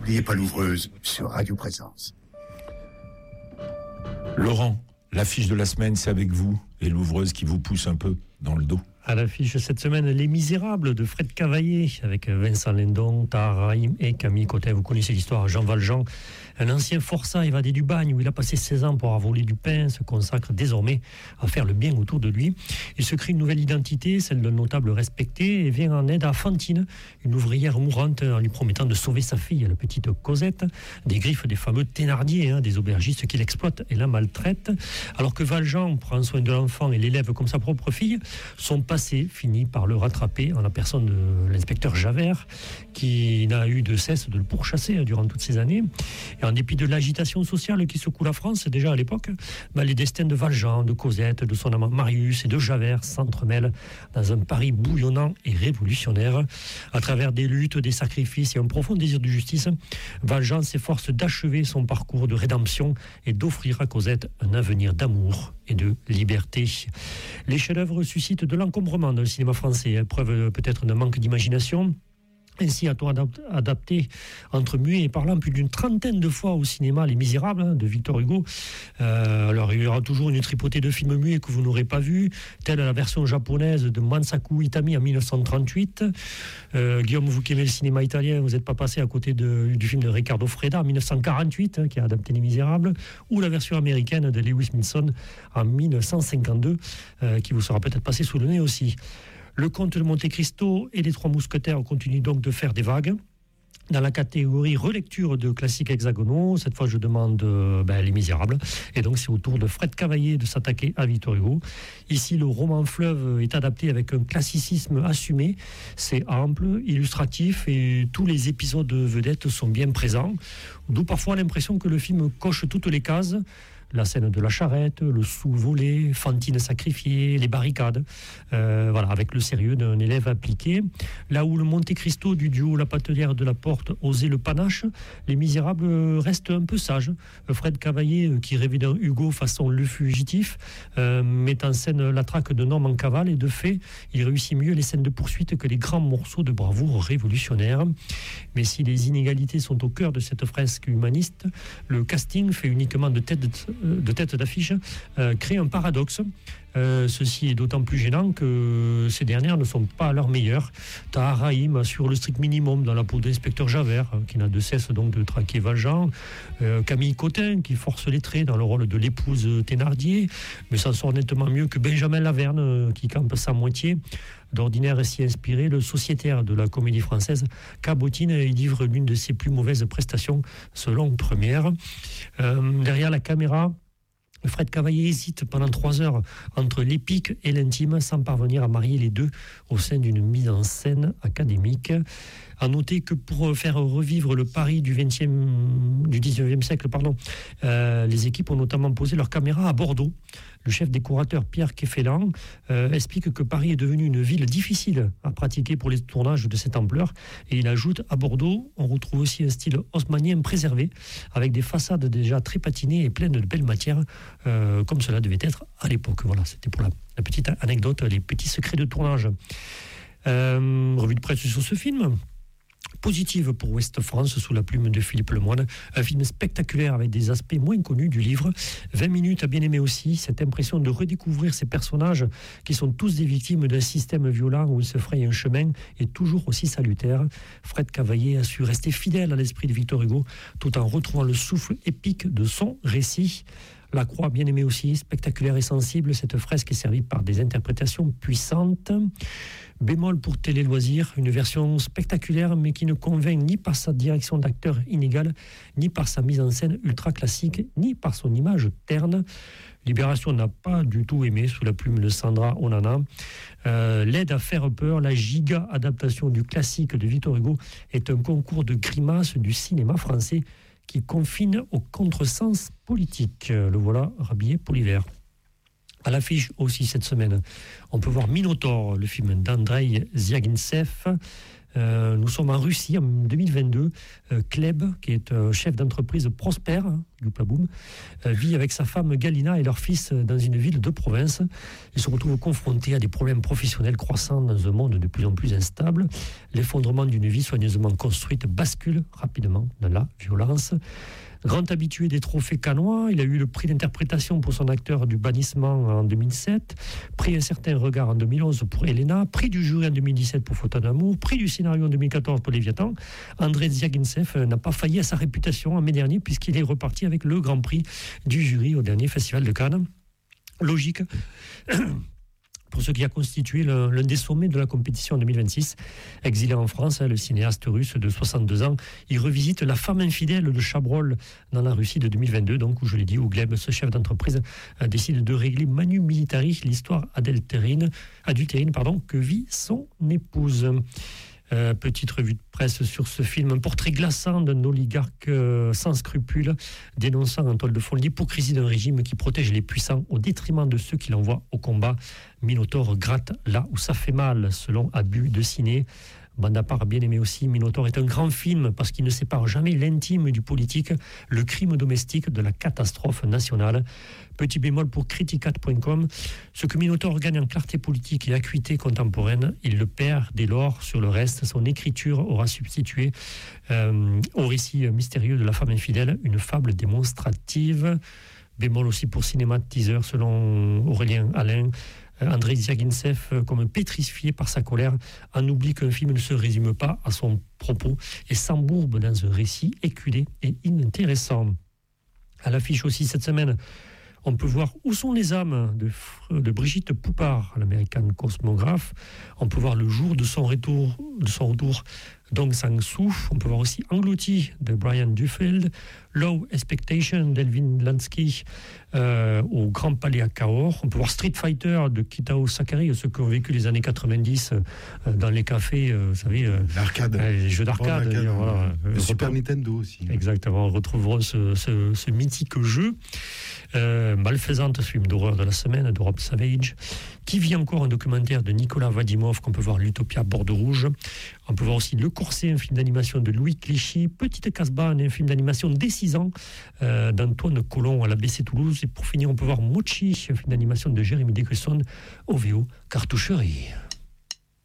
N'oubliez pas l'ouvreuse sur Radio Présence. Laurent, l'affiche de la semaine, c'est avec vous et l'ouvreuse qui vous pousse un peu dans le dos. À l'affiche cette semaine, Les Misérables de Fred Cavaillé, avec Vincent Lindon, Tahar Rahim et Camille Cotin. Vous connaissez l'histoire. Jean Valjean, un ancien forçat évadé du bagne où il a passé 16 ans pour avoir volé du pain, se consacre désormais à faire le bien autour de lui. Il se crée une nouvelle identité, celle d'un notable respecté, et vient en aide à Fantine, une ouvrière mourante, en lui promettant de sauver sa fille, la petite Cosette, des griffes des fameux Thénardier, des aubergistes qui l'exploitent et la maltraitent. Alors que Valjean prend soin de l'enfant et l'élève comme sa propre fille, son passé finit par le rattraper en la personne de l'inspecteur Javert, qui n'a eu de cesse de le pourchasser durant toutes ces années. Et en dépit de l'agitation sociale qui secoue la France, déjà à l'époque, les destins de Valjean, de Cosette, de son amant Marius et de Javert s'entremêlent dans un Paris bouillonnant et révolutionnaire. À travers des luttes, des sacrifices et un profond désir de justice, Valjean s'efforce d'achever son parcours de rédemption et d'offrir à Cosette un avenir d'amour et de liberté. Les chefs-d'œuvre suscitent de l'encombrement dans le cinéma français, preuve peut-être d'un manque d'imagination. Ainsi a-t-on adapté entre muet et parlant plus d'une trentaine de fois au cinéma Les Misérables de Victor Hugo. Alors il y aura toujours une tripotée de films muets que vous n'aurez pas vus, telle la version japonaise de Mansaku Itami en 1938. Guillaume, vous qui aimez le cinéma italien, vous n'êtes pas passé à côté du film de Riccardo Freda en 1948, qui a adapté Les Misérables, ou la version américaine de Lewis Milson en 1952, qui vous sera peut-être passé sous le nez aussi. Le Comte de Monte Cristo et les Trois Mousquetaires continuent donc de faire des vagues. Dans la catégorie relecture de classiques hexagonaux, cette fois je demande Les Misérables. Et donc c'est au tour de Fred Cavaillé de s'attaquer à Victor Hugo. Ici le roman fleuve est adapté avec un classicisme assumé. C'est ample, illustratif et tous les épisodes vedettes sont bien présents. D'où parfois l'impression que le film coche toutes les cases. La scène de la charrette, le sous-volé, Fantine sacrifiée, les barricades, avec le sérieux d'un élève appliqué. Là où le Monte Cristo du duo La Patelière de la Porte osait le panache, Les Misérables restent un peu sages. Fred Cavaillé, qui rêvait d'un Hugo façon Le Fugitif, met en scène la traque d'un homme en cavale et de fait, il réussit mieux les scènes de poursuite que les grands morceaux de bravoure révolutionnaire. Mais si les inégalités sont au cœur de cette fresque humaniste, le casting fait uniquement de tête d'affiche crée un paradoxe. Ceci est d'autant plus gênant que ces dernières ne sont pas à leur meilleur. Tahar Rahim assure le strict minimum dans la peau d'inspecteur Javert, qui n'a de cesse donc de traquer Valjean. Camille Cotin qui force les traits dans le rôle de l'épouse Thénardier, mais s'en sort nettement mieux que Benjamin Laverne qui campe sa moitié. D'ordinaire et si inspiré, le sociétaire de la comédie française cabotine et livre l'une de ses plus mauvaises prestations selon Première. Derrière la caméra, Fred Cavaillé hésite pendant 3 heures entre l'épique et l'intime sans parvenir à marier les deux au sein d'une mise en scène académique. À noter que pour faire revivre le Paris du 19e siècle, les équipes ont notamment posé leur caméra à Bordeaux. Le chef décorateur Pierre Kéfélan explique que Paris est devenu une ville difficile à pratiquer pour les tournages de cette ampleur. Et il ajoute, à Bordeaux, on retrouve aussi un style haussmannien préservé, avec des façades déjà très patinées et pleines de belles matières, comme cela devait être à l'époque. Voilà, c'était pour la petite anecdote, les petits secrets de tournage. Revue de presse sur ce film. Positive pour Ouest France sous la plume de Philippe Lemoine. Un film spectaculaire avec des aspects moins connus du livre. 20 minutes à bien aimer aussi. Cette impression de redécouvrir ces personnages qui sont tous des victimes d'un système violent où ils se frayent un chemin est toujours aussi salutaire. Fred Cavaillé a su rester fidèle à l'esprit de Victor Hugo tout en retrouvant le souffle épique de son récit. La Croix, bien aimée aussi, spectaculaire et sensible, cette fresque est servie par des interprétations puissantes. Bémol pour Télé Loisirs, une version spectaculaire mais qui ne convainc ni par sa direction d'acteur inégale, ni par sa mise en scène ultra classique, ni par son image terne. Libération n'a pas du tout aimé sous la plume de Sandra Onana. L'aide à faire peur, la giga adaptation du classique de Victor Hugo est un concours de grimaces du cinéma français qui confine au contresens politique. Le voilà rhabillé pour l'hiver. À l'affiche aussi cette semaine, on peut voir Minotaur, le film d'Andrei Zviagintsev, Nous sommes en Russie en 2022. Kleb, qui est chef d'entreprise prospère, Youplaboum, vit avec sa femme Galina et leur fils dans une ville de province. Ils se retrouvent confrontés à des problèmes professionnels croissants dans un monde de plus en plus instable. L'effondrement d'une vie soigneusement construite bascule rapidement dans la violence. Grand habitué des trophées cannois, il a eu le prix d'interprétation pour son acteur du bannissement en 2007, prix Un certain regard en 2011 pour Elena, prix du jury en 2017 pour Photo d'amour, prix du scénario en 2014 pour Léviathan. Andrei Zvyagintsev n'a pas failli à sa réputation en mai dernier puisqu'il est reparti avec le grand prix du jury au dernier festival de Cannes. Logique pour ce qui a constitué l'un des sommets de la compétition en 2026. Exilé en France, le cinéaste russe de 62 ans, il revisite La femme infidèle de Chabrol dans la Russie de 2022, donc où je l'ai dit, où Gleb, ce chef d'entreprise, décide de régler manu militari l'histoire adultérine que vit son épouse. Petite revue de presse sur ce film, un portrait glaçant d'un oligarque sans scrupules, dénonçant en toile de fond l'hypocrisie d'un régime qui protège les puissants au détriment de ceux qui l'envoient au combat. Minotaur gratte là où ça fait mal, selon Abus de Ciné. Bande à part bien aimé aussi, Minotaur est un grand film parce qu'il ne sépare jamais l'intime du politique, le crime domestique de la catastrophe nationale. Petit bémol pour criticat.com, ce que Minotaur gagne en clarté politique et acuité contemporaine, il le perd dès lors sur le reste. Son écriture aura substitué au récit mystérieux de la femme infidèle une fable démonstrative. Bémol aussi pour Cinéma Teaser, selon Aurélien Alain. Andrei Zvyagintsev, comme pétrifié par sa colère, en oublie qu'un film ne se résume pas à son propos et s'embourbe dans un récit éculé et inintéressant. À l'affiche aussi cette semaine, on peut voir Où sont les âmes de Brigitte Poupard, l'américaine cosmographe. On peut voir Le jour de son retour d'Aung San Suu. On peut voir aussi Englouti de Brian Duffield, Low Expectation d'Elvin Lansky au Grand Palais à Cahors. On peut voir Street Fighter de Kitao Sakai, ceux qui ont vécu les années 90 dans les cafés, vous savez, l'arcade, les jeux d'arcade. Voilà. Le Super Nintendo aussi. Exactement, on retrouvera ce mythique jeu. Malfaisante, film d'horreur de la semaine de Rob Savage. Qui vit encore, un documentaire de Nicolas Vadimov qu'on peut voir, l'Utopia Bordeaux Rouge. On peut voir aussi Le Corset, un film d'animation de Louis Clichy. Petite Casbah, un film d'animation dès 6 ans d'Antoine Colomb à la BC Toulouse. Et pour finir, on peut voir Mochi, un film d'animation de Jérémy Dickerson, OVO Cartoucherie.